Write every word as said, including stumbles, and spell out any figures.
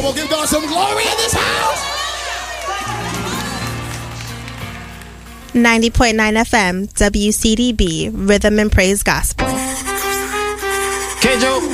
We'll give God some glory in this house. ninety point nine F M, W C D B, Rhythm and Praise Gospel. Okay, Joe.